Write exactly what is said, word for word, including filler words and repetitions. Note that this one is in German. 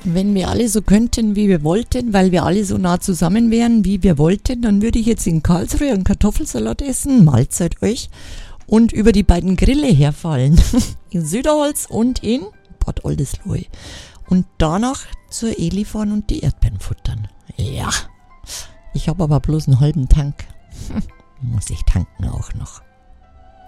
Wenn wir alle so könnten, wie wir wollten, weil wir alle so nah zusammen wären, wie wir wollten, dann würde ich jetzt in Karlsruhe einen Kartoffelsalat essen, Mahlzeit euch, und über die beiden Grille herfallen. In Süderholz und in Bad Oldesloe. Und danach zur Eli fahren und die Erdbeeren futtern. Ja, ich habe aber bloß einen halben Tank. Muss ich tanken auch noch.